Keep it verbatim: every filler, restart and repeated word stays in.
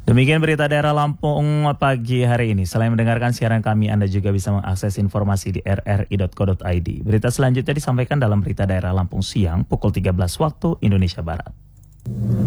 Demikian berita daerah Lampung pagi hari ini. Selain mendengarkan siaran kami, Anda juga bisa mengakses informasi di r r i dot co dot i d. Berita selanjutnya disampaikan dalam berita daerah Lampung siang pukul tiga belas waktu Indonesia Barat.